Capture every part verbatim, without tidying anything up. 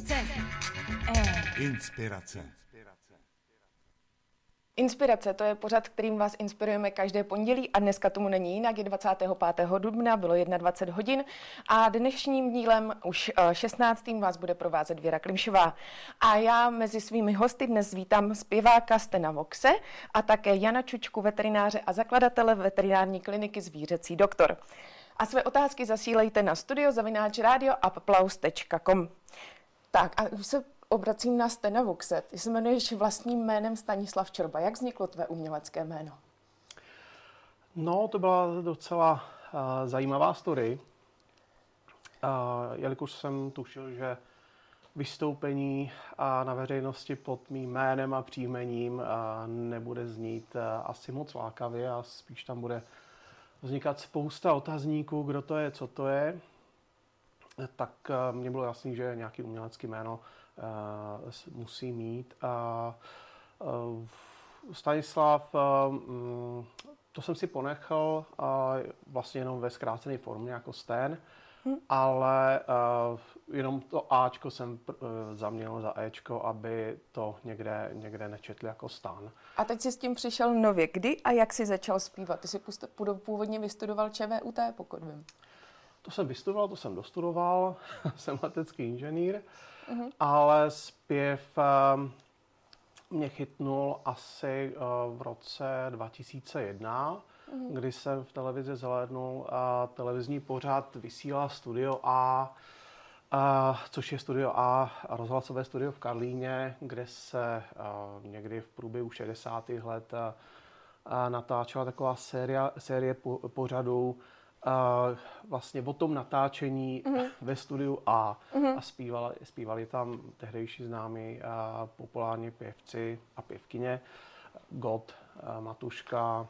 Inspirace. Inspirace, to je pořad, kterým vás inspirujeme každé pondělí a dneska tomu není jinak, je dvacátého pátého dubna, bylo dvacet jedna hodin a dnešním dílem už šestnáctým vás bude provázet Věra Klimšová. A já mezi svými hosty dnes vítám zpěváka Stena Voxe a také Jana Čučku, veterináře a zakladatele veterinární kliniky Zvířecí doktor. A své otázky zasílejte na studio zavináč radio applaus tečka com. Tak a už se obracím na Stena Voxe. Ty se jmenuješ vlastním jménem Stanislav Čorba. Jak vzniklo tvé umělecké jméno? No, to byla docela uh, zajímavá story. Uh, jelikož jsem tušil, že vystoupení uh, na veřejnosti pod mým jménem a příjmením uh, nebude znít uh, asi moc lákavě a spíš tam bude vznikat spousta otazníků, kdo to je, co to je, tak uh, mně bylo jasný, že nějaký umělecký jméno Uh, musí mít. Uh, uh, Stanislav, uh, um, to jsem si ponechal uh, vlastně jenom ve zkrácené formě jako Stan, hmm. ale uh, jenom to Ačko jsem uh, zaměnil za Ečko, aby to někde, někde nečetli jako Stan. A teď jsi s tím přišel nově. Kdy a jak jsi začal zpívat? Ty jsi původně vystudoval ČVUT, pokud vím. To jsem vystudoval, to jsem dostudoval, jsem letecký inženýr, uh-huh. ale zpěv uh, mě chytnul asi uh, v roce dva tisíce jedna, uh-huh. kdy jsem v televizi zhlédnul uh, televizní pořad Vysílá Studio A, uh, což je Studio A, rozhlasové studio v Karlíně, kde se uh, někdy v průběhu šedesátých let uh, uh, natáčela taková série, série po, pořadů, Uh, vlastně o tom natáčení uh-huh. ve studiu A uh-huh. a zpívali, zpívali tam tehdejší známí uh, populární pěvci a pěvkyně God, uh, Matuška,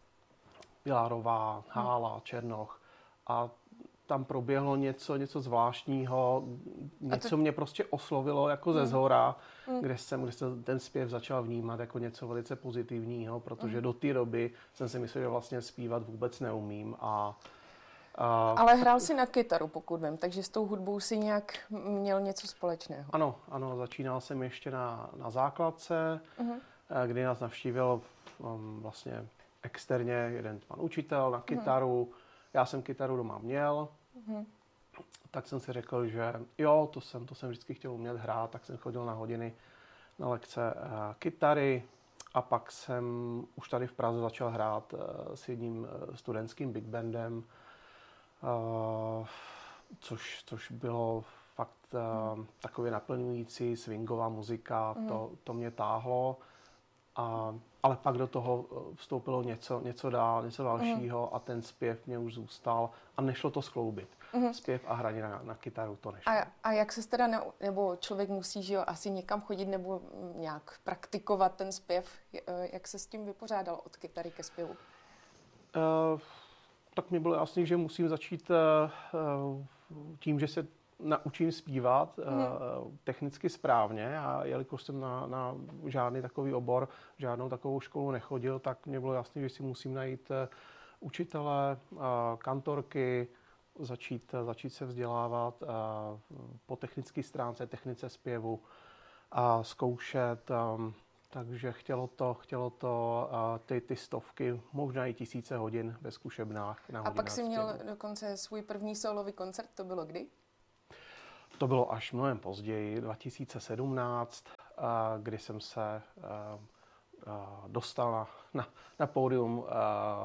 Pilárová, Hála, Černoch a tam proběhlo něco, něco zvláštního, něco to... mě prostě oslovilo jako ze zhora, uh-huh. kde jsem, kde jsem ten zpěv začal vnímat jako něco velice pozitivního, protože uh-huh. do té doby jsem si myslel, že vlastně zpívat vůbec neumím a Uh, Ale hrál si na kytaru, pokud vím, takže s tou hudbou si nějak měl něco společného. Ano, ano, začínal jsem ještě na, na základce, uh-huh. kdy nás navštívil um, vlastně externě jeden pan učitel na kytaru. Uh-huh. Já jsem kytaru doma měl, uh-huh. tak jsem si řekl, že jo, to jsem, to jsem vždycky chtěl umět hrát, tak jsem chodil na hodiny na lekce uh, kytary a pak jsem už tady v Praze začal hrát uh, s jedním uh, studentským big bandem, Uh, což, což bylo fakt uh, mm. takově naplňující swingová muzika, mm. to, to mě táhlo, a, ale pak do toho vstoupilo něco, něco dál, něco dalšího mm. a ten zpěv mě už zůstal a nešlo to skloubit. Mm. Zpěv a hraní na, na kytaru to nešlo. A, a jak se teda, ne, nebo člověk musí, že jo, asi někam chodit nebo nějak praktikovat ten zpěv, jak se s tím vypořádal od kytary ke zpěvu? Uh, tak mi bylo jasný, že musím začít uh, tím, že se naučím zpívat uh, mm. technicky správně a jelikož jsem na, na žádný takový obor, žádnou takovou školu nechodil, tak mě bylo jasné, že si musím najít uh, učitele, uh, kantorky, začít, uh, začít se vzdělávat uh, po technické stránce, technice zpěvu a zkoušet. Um, Takže chtělo to, chtělo to uh, ty, ty stovky, možná i tisíce hodin ve zkušebnách. Na a pak jsi měl dokonce svůj první solový koncert, to bylo kdy? To bylo až mnohem později, dva tisíce sedmnáct, uh, kdy jsem se uh, uh, dostal na, na, na pódium uh,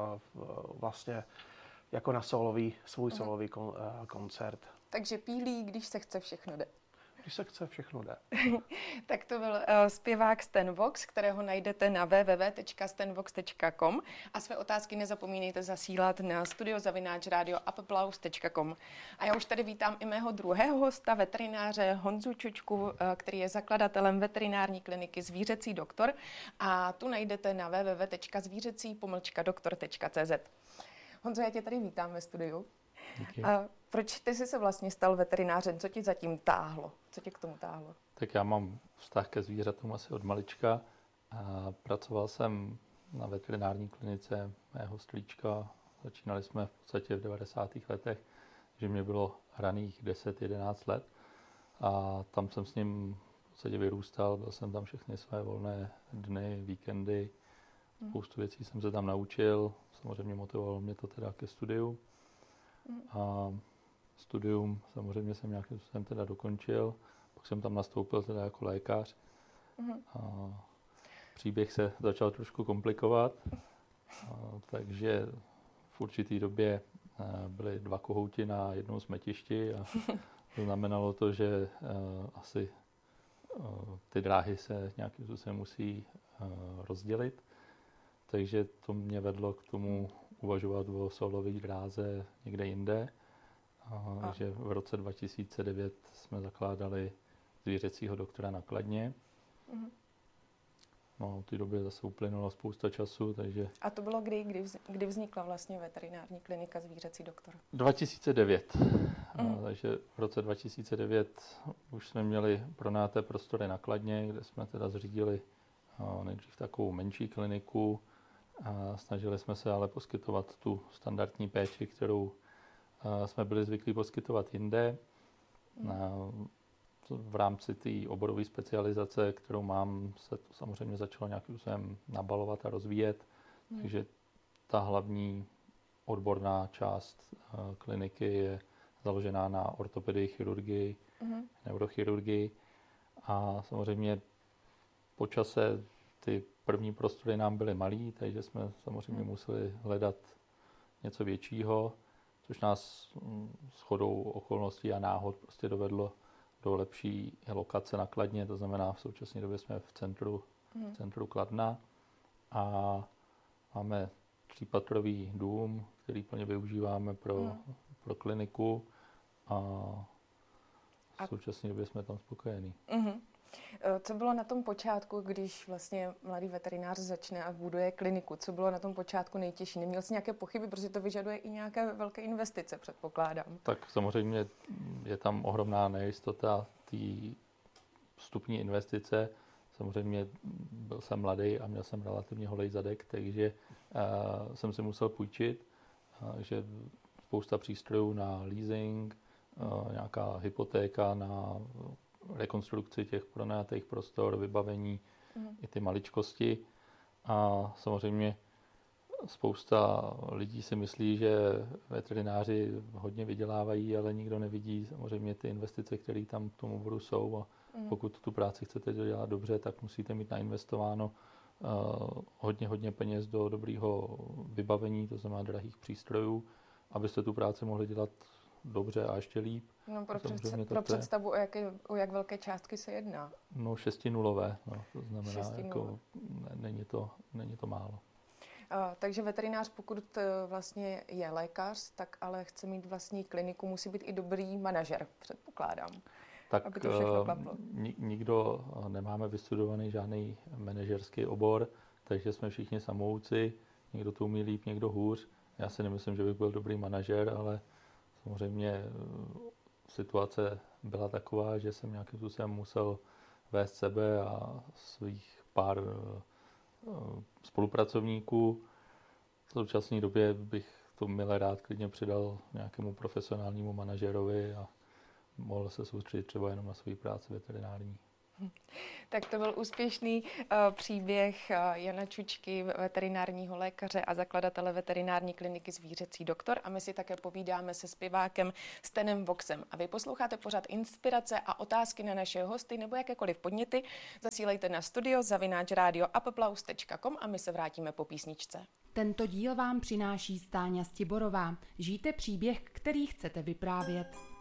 vlastně jako na solový, svůj uh-huh. solový kon, uh, koncert. Takže pílí, když se chce, všechno jde. Když se chce, všechno jde. Tak to byl uh, zpěvák Stan Vox, kterého najdete na w w w tečka stan vox tečka com a své otázky nezapomínejte zasílat na studio zavináč radio applaus tečka com. A já už tady vítám i mého druhého hosta, veterináře Honzu Čučku, uh, který je zakladatelem veterinární kliniky Zvířecí doktor a tu najdete na w w w tečka zvířecí pomlčka doktor tečka c z. Honzo, já tě tady vítám ve studiu. Díky. A proč ty jsi se vlastně stal veterinářem? Co ti zatím táhlo? Co tě k tomu táhlo? Tak já mám vztah ke zvířatům asi od malička. A pracoval jsem na veterinární klinice mého strýčka. Začínali jsme v podstatě v devadesátých letech, že mě bylo hraných deset jedenáct let. a tam jsem s ním v podstatě vyrůstal, byl jsem tam všechny své volné dny, víkendy, spoustu věcí jsem se tam naučil, samozřejmě motivovalo mě to teda ke studiu. A studium samozřejmě jsem nějakým způsobem teda dokončil, pak jsem tam nastoupil teda jako lékař. A příběh se začal trošku komplikovat, a, takže v určitý době byly dva kohouti na jednom smetišti a to znamenalo to, že asi ty dráhy se nějakým způsobem musí rozdělit. Takže to mě vedlo k tomu uvažovat o solové dráze někde jinde. A, a. Takže v roce dva tisíce devět jsme zakládali zvířecího doktora na Kladně. Uh-huh. No, v té době zase uplynulo spousta času, takže... A to bylo kdy, kdy, vz, kdy vznikla vlastně veterinární klinika Zvířecí doktor? dva tisíce devět. Uh-huh. A, takže v roce dva tisíce devět už jsme měli pronajaté prostory na Kladně, kde jsme teda zřídili a, nejdřív takovou menší kliniku. A snažili jsme se ale poskytovat tu standardní péči, kterou a, jsme byli zvyklí poskytovat jinde. A, v rámci té oborové specializace, kterou mám, se to samozřejmě začalo nějakým způsobem nabalovat a rozvíjet. Hmm. Takže ta hlavní odborná část a, kliniky je založená na ortopedii, chirurgii, hmm. neurochirurgii. A samozřejmě po čase ty první prostory nám byly malý, takže jsme samozřejmě hmm. museli hledat něco většího, což nás shodou okolností a náhod prostě dovedlo do lepší lokace na Kladně, to znamená v současné době jsme v centru, hmm. v centru Kladna a máme třípatrový dům, který plně využíváme pro, hmm. pro kliniku a v současné době jsme tam spokojení. Hmm. Co bylo na tom počátku, když vlastně mladý veterinář začne a buduje kliniku? Co bylo na tom počátku nejtěžší? Neměl jsi nějaké pochyby, protože to vyžaduje i nějaké velké investice, předpokládám. Tak samozřejmě je tam ohromná nejistota té vstupní investice. Samozřejmě byl jsem mladý a měl jsem relativně holej zadek, takže uh, jsem si musel půjčit. Uh, že spousta přístrojů na leasing, uh, nějaká hypotéka na rekonstrukci těch pronajatých prostor, vybavení, mm. i ty maličkosti. A samozřejmě spousta lidí si myslí, že veterináři hodně vydělávají, ale nikdo nevidí samozřejmě ty investice, které tam v tom oboru jsou. A mm. pokud tu práci chcete dělat dobře, tak musíte mít nainvestováno uh, hodně, hodně peněz do dobrého vybavení, to znamená drahých přístrojů, abyste tu práci mohli dělat dobře a ještě líp. No, pro, představ, pro představu, o, jaké, o jak velké částky se jedná? No šestinulové, no, to znamená, jako, ne, není, to, není to málo. A, takže veterinář, pokud vlastně je lékař, tak ale chce mít vlastní kliniku, musí být i dobrý manažer, předpokládám. Tak aby to všechno klaplo. Nikdo nemáme vystudovaný žádný manažerský obor, takže jsme všichni samouci, někdo to umí líp, někdo hůř. Já si nemyslím, že bych byl dobrý manažer, ale samozřejmě situace byla taková, že jsem nějakým způsobem musel vést sebe a svých pár spolupracovníků. V současné době bych to milé rád klidně přidal nějakému profesionálnímu manažerovi a mohl se soustředit třeba jenom na svou práci veterinární. Tak to byl úspěšný uh, příběh uh, Jana Čučky, veterinárního lékaře a zakladatele veterinární kliniky Zvířecí doktor. A my si také povídáme se zpěvákem Stenem Voxem. A vy posloucháte pořad Inspirace a otázky na naše hosty nebo jakékoliv podněty zasílejte na studio zavináč radio applaus tečka com a my se vrátíme po písničce. Tento díl vám přináší Stáňa Stiborová. Žijte příběh, který chcete vyprávět.